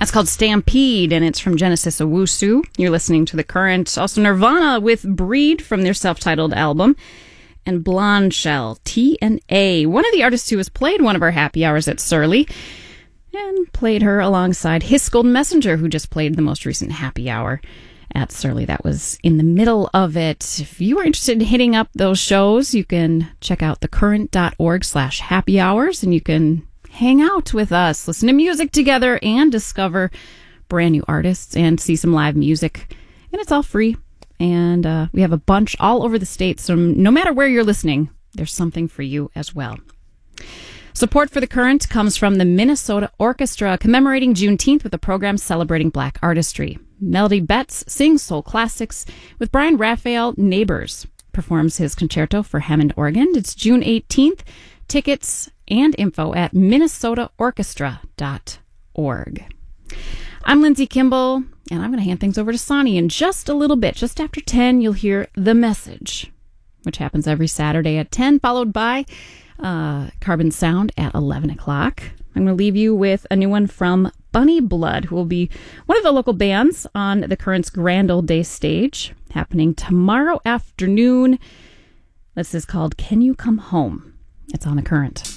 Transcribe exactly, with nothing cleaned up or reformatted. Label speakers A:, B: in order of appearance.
A: That's called Stampede, and it's from Genesis Owusu. You're listening to The Current. Also Nirvana with Breed from their self-titled album. And Blonde Shell, T and A, one of the artists who has played one of our happy hours at Surly, and played her alongside Hiss Golden Messenger, who just played the most recent happy hour at Surly. That was in the middle of it. If you are interested in hitting up those shows, you can check out thecurrent.org slash happy hours, and you can hang out with us, listen to music together, and discover brand new artists and see some live music. And it's all free. And uh, we have a bunch all over the state, so no matter where you're listening, there's something for you as well. Support for The Current comes from the Minnesota Orchestra, commemorating Juneteenth with a program celebrating Black artistry. Melody Betts sings soul classics with Brian Raphael Neighbors, performs his concerto for Hammond organ. It's June eighteenth. Tickets and info at minnesota orchestra dot org. I'm Lindsay Kimball, and I'm going to hand things over to Sonny in just a little bit. Just after ten, you'll hear The Message, which happens every Saturday at ten, followed by uh, Carbon Sound at eleven o'clock. I'm going to leave you with a new one from Bunny Blood, who will be one of the local bands on The Current's Grand Old Day stage, happening tomorrow afternoon. This is called Can You Come Home? It's on The Current.